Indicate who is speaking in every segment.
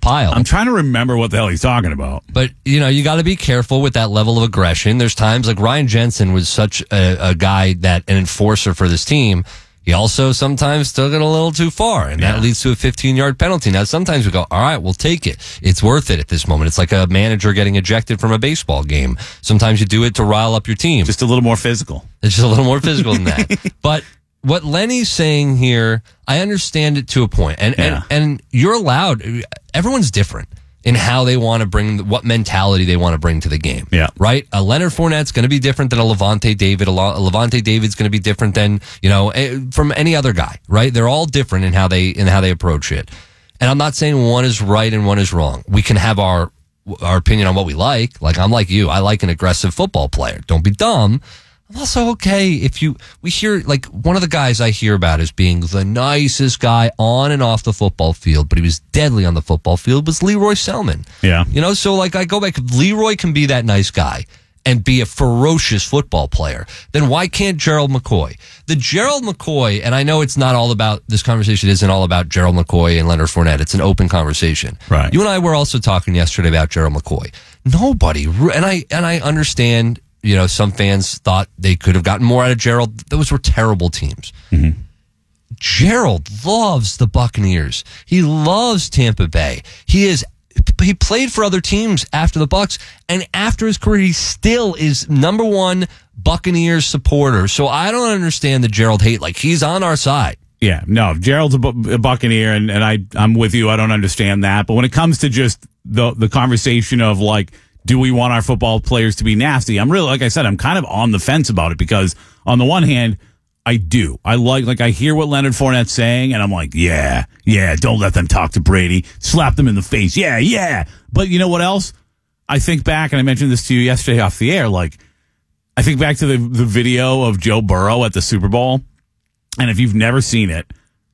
Speaker 1: pile.
Speaker 2: I'm trying to remember what the hell he's talking about.
Speaker 1: But, you got to be careful with that level of aggression. There's times like Ryan Jensen was such a guy an enforcer for this team. He also sometimes took it a little too far, and that leads to a 15-yard penalty. Now, sometimes we go, all right, we'll take it. It's worth it at this moment. It's like a manager getting ejected from a baseball game. Sometimes you do it to rile up your team.
Speaker 2: Just a little more physical.
Speaker 1: It's just a little more physical than that. But what Lenny's saying here, I understand it to a point. And you're allowed. Everyone's different in how they want to bring, what mentality they want to bring to the game. Yeah. Right? A Leonard Fournette's going to be different than a Levante David. A Levante David's going to be different than, from any other guy, right? They're all different in how they approach it. And I'm not saying one is right and one is wrong. We can have our opinion on what we like. Like, I'm like you. I like an aggressive football player. Don't be dumb. I'm also okay if we hear, like, one of the guys I hear about as being the nicest guy on and off the football field, but he was deadly on the football field, was Leroy Selman. Yeah. So like I go back, if Leroy can be that nice guy and be a ferocious football player, then why can't Gerald McCoy? The Gerald McCoy, and I know it's not all about, this conversation isn't all about Gerald McCoy and Leonard Fournette. It's an open conversation. Right. You and I were also talking yesterday about Gerald McCoy. Nobody, and I understand, some fans thought they could have gotten more out of Gerald. Those were terrible teams. Mm-hmm. Gerald loves the Buccaneers. He loves Tampa Bay. He played for other teams after the Bucs, and after his career, he still is number one Buccaneers supporter. So I don't understand the Gerald hate. Like, he's on our side.
Speaker 2: Yeah, no, Gerald's a Buccaneer, and I'm with you. I don't understand that. But when it comes to just the conversation of, like, do we want our football players to be nasty? I'm really, like I said, I'm kind of on the fence about it, because on the one hand, I do. I I hear what Leonard Fournette's saying, and I'm like, yeah, don't let them talk to Brady. Slap them in the face. Yeah. But you know what else? I think back, and I mentioned this to you yesterday off the air, like, I think back to the video of Joe Burrow at the Super Bowl, and if you've never seen it,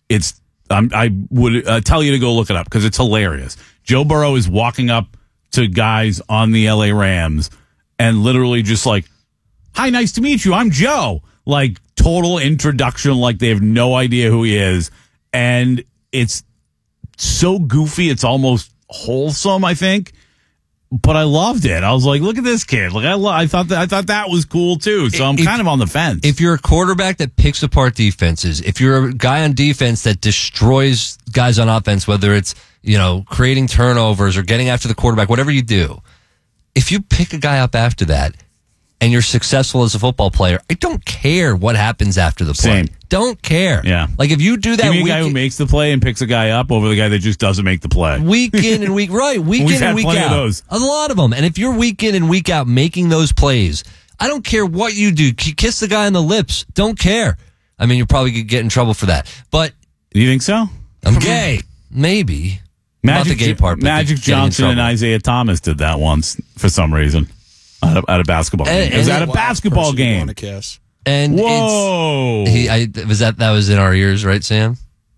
Speaker 2: I would tell you to go look it up, because it's hilarious. Joe Burrow is walking up to guys on the LA Rams and literally just like, hi, nice to meet you. I'm Joe. Like, total introduction, like they have no idea who he is. And it's so goofy, it's almost wholesome, I think. But I loved it. I was like, look at this kid. Like, I thought that was cool too. So I'm kind of on the fence.
Speaker 1: If you're a quarterback that picks apart defenses, if you're a guy on defense that destroys guys on offense, whether it's, creating turnovers or getting after the quarterback, whatever you do, if you pick a guy up after that and you're successful as a football player, I don't care what happens after the play.
Speaker 2: Same.
Speaker 1: Don't care. Yeah. Like, if you do that,
Speaker 2: you mean a guy who makes the play and picks a guy up over the guy that just doesn't make the play.
Speaker 1: Week in and week out.
Speaker 2: Of those.
Speaker 1: A lot of them. And if you're week in and week out making those plays, I don't care what you do. Kiss the guy on the lips. Don't care. I mean, you'll probably get in trouble for that. But
Speaker 2: you think so?
Speaker 1: I'm gay. Maybe. Not the gay part. But
Speaker 2: Magic Johnson and Isaiah Thomas did that once for some reason at a basketball game. It was at a basketball game.
Speaker 3: Want to kiss.
Speaker 1: And
Speaker 2: whoa!
Speaker 1: That was in our ears, right, Sam?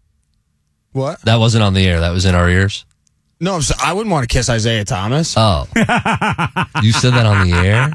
Speaker 3: What?
Speaker 1: That wasn't on the air. That was in our ears.
Speaker 3: No, I wouldn't want to kiss Isaiah Thomas.
Speaker 1: Oh, you said that on the air?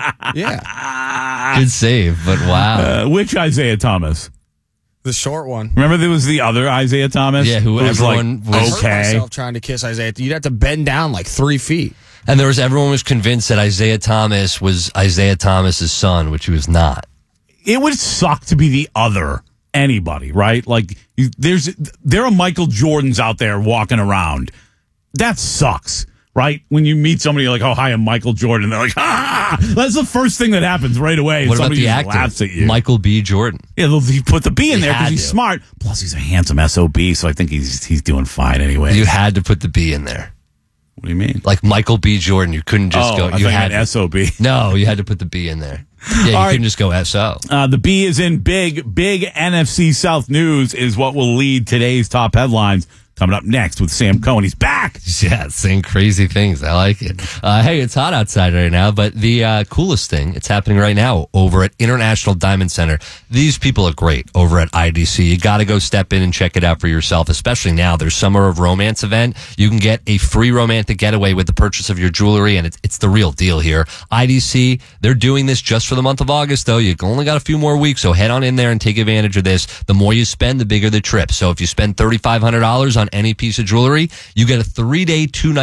Speaker 3: Yeah.
Speaker 1: Good save, but wow.
Speaker 2: Which Isaiah Thomas?
Speaker 3: The short one.
Speaker 2: Remember there was the other Isaiah Thomas?
Speaker 1: Yeah, who everyone
Speaker 3: was okay. I hurt myself trying to kiss Isaiah. You'd have to bend down like 3 feet.
Speaker 1: And everyone was convinced that Isaiah Thomas was Isaiah Thomas's son, which he was not.
Speaker 2: It would suck to be the other anybody, right? Like, there are Michael Jordans out there walking around. That sucks, right? When you meet somebody, you're like, oh, hi, I'm Michael Jordan. They're like, ah! That's the first thing that happens right away.
Speaker 1: What about
Speaker 2: somebody
Speaker 1: the
Speaker 2: just
Speaker 1: actor?
Speaker 2: Laughs at you.
Speaker 1: Michael B. Jordan.
Speaker 2: Yeah, he put the B in there because he's smart. Plus, he's a handsome SOB, so I think he's doing fine anyway.
Speaker 1: You had to put the B in there.
Speaker 2: What do you mean?
Speaker 1: Like Michael B. Jordan. You couldn't just go. You had
Speaker 2: SOB.
Speaker 1: No, you had to put the B in there. Yeah, you couldn't just go SO.
Speaker 2: The B is in big NFC South news is what will lead today's top headlines. Coming up next with Sam Cohen. He's back.
Speaker 1: Yeah, saying crazy things. I like it. Hey, it's hot outside right now, but the coolest thing, it's happening right now over at International Diamond Center. These people are great over at IDC. You got to go step in and check it out for yourself, especially now. Their Summer of Romance event. You can get a free romantic getaway with the purchase of your jewelry, and it's the real deal here. IDC, they're doing this just for the month of August, though. You only got a few more weeks, so head on in there and take advantage of this. The more you spend, the bigger the trip. So if you spend $3,500 on any piece of jewelry, you get a 3-day, 2-night